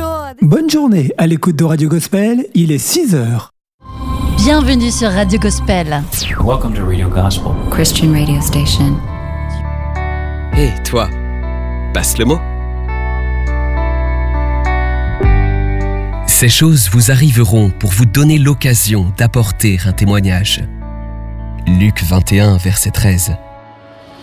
Bonne journée à l'écoute de Radio Gospel, il est 6h. Bienvenue sur Radio Gospel. Welcome to Radio Gospel. Christian radio station. Hé, toi, passe le mot. Ces choses vous arriveront pour vous donner l'occasion d'apporter un témoignage. Luc 21, verset 13.